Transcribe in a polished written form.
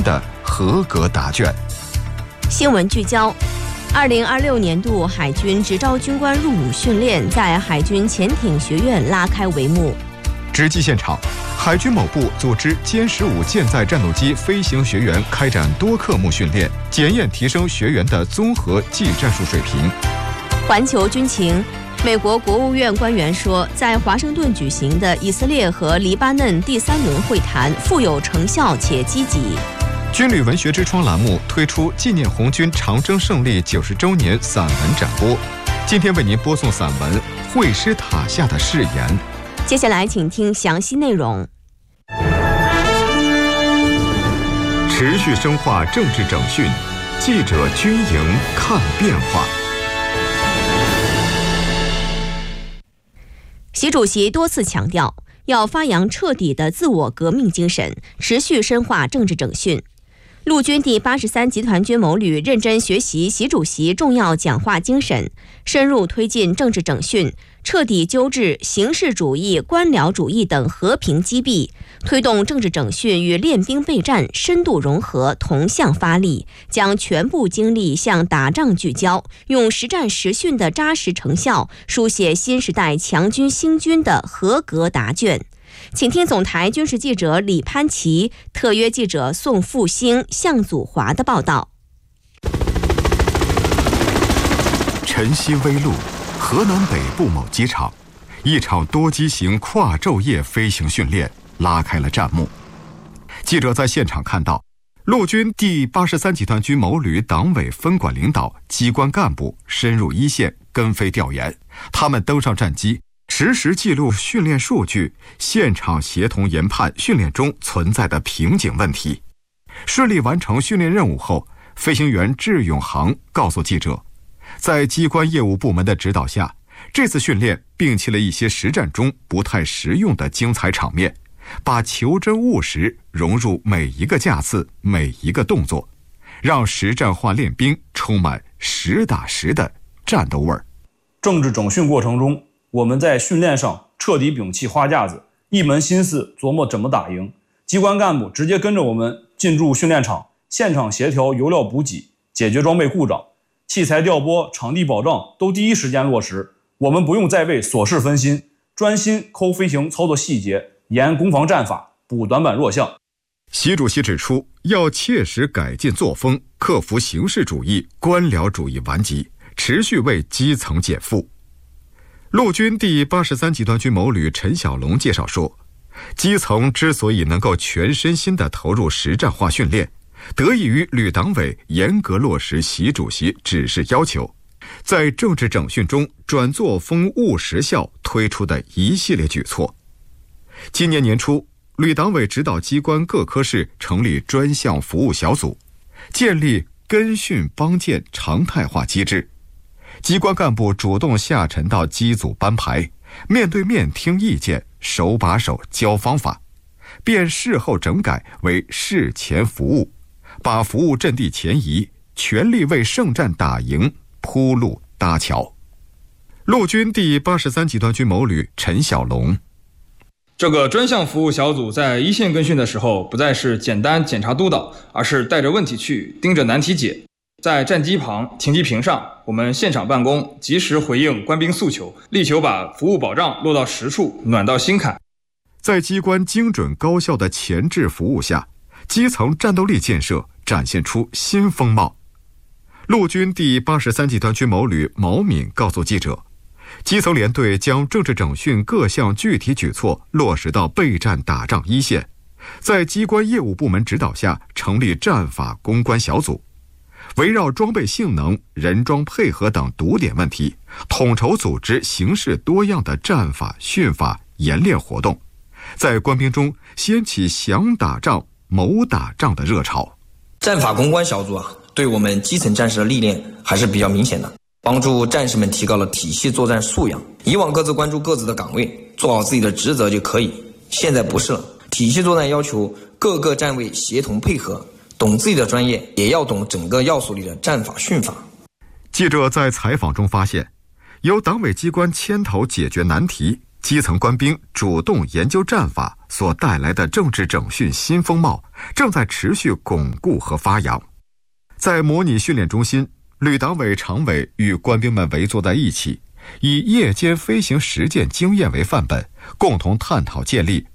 的合格答卷。 新闻聚焦：2026年度海军执招军官入伍训练在海军潜艇学院拉开帷幕。 直击现场，海军某部组织歼15舰载战斗机飞行学员开展多科目训练，检验提升学员的综合技战术水平。 环球军情，美国国务院官员说，在华盛顿举行的以色列和黎巴嫩第3轮会谈富有成效且积极。 军旅文学之窗栏目推出纪念红军长征胜利90周年散文展播，今天为您播送散文《会师塔下的誓言》。 接下来请听详细内容。 持续深化政治整训，记者军营看变化。 习主席多次强调，要发扬彻底的自我革命精神，持续深化政治整训。陆军第83集团军某旅认真学习习主席重要讲话精神，深入推进政治整训，彻底纠治形式主义、官僚主义等和平积弊，推动政治整训与练兵备战深度融合、同向发力，将全部精力向打仗聚焦，用实战实训的扎实成效，书写新时代强军兴军的合格答卷。请听总台军事记者李潘琪、特约记者宋复兴、向祖华的报道。 晨曦微露，河南北部某机场，一场多机型跨昼夜飞行训练拉开了战幕。记者在现场看到，陆军第83集团军某旅党委分管领导、机关干部深入一线跟飞调研，他们登上战机，实时记录训练数据，现场协同研判训练中存在的瓶颈问题。顺利完成训练任务后，飞行员智永航告诉记者，在机关业务部门的指导下，这次训练摒弃了一些实战中不太实用的精彩场面，把求真务实融入每一个架次、每一个动作，让实战化练兵充满实打实的战斗味儿。 政治整训过程中，我们在训练上彻底摒弃花架子，一门心思琢磨怎么打赢。机关干部直接跟着我们进驻训练场，现场协调油料补给，解决装备故障，器材调拨、场地保障都第一时间落实。我们不用再为琐事分心，专心抠飞行操作细节，研攻防战法，补短板弱项。 习主席指出，要切实改进作风，克服形式主义、官僚主义顽疾，持续为基层减负。陆军第83集团军某旅陈小龙介绍说，基层之所以能够全身心地投入实战化训练，得益于旅党委严格落实习主席指示要求，在政治整训中转作风务实效推出的一系列举措。今年年初，旅党委指导机关各科室成立专项服务小组，建立跟训帮建常态化机制，机关干部主动下沉到机组班排，面对面听意见，手把手教方法，变事后整改为事前服务，把服务阵地前移，全力为胜战打赢铺路搭桥。陆军第83集团军某旅陈小龙， 这个专项服务小组在一线跟训的时候，不再是简单检查督导，而是带着问题去，盯着难题解。在战机旁、停机坪上，我们现场办公，及时回应官兵诉求，力求把服务保障落到实处，暖到心坎。 在机关精准高效的前置服务下，基层战斗力建设展现出新风貌。陆军第83集团军某旅毛敏告诉记者，基层连队将政治整训各项具体举措落实到备战打仗一线，在机关业务部门指导下成立战法攻关小组，围绕装备性能、人装配合等堵点问题，统筹组织形式多样的战法、训法、演练活动，在官兵中掀起想打仗、谋打仗的热潮。 战法攻关小组对我们基层战士的历练还是比较明显的，帮助战士们提高了体系作战素养。以往各自关注各自的岗位，做好自己的职责就可以，现在不是了。体系作战要求各个站位协同配合，懂自己的专业，也要懂整个要素里的战法训法。 记者在采访中发现，由党委机关牵头解决难题， 基层官兵主动研究战法所带来的政治整训新风貌正在持续巩固和发扬。在模拟训练中心，旅党委常委与官兵们围坐在一起，以夜间飞行实践经验为范本，共同探讨建立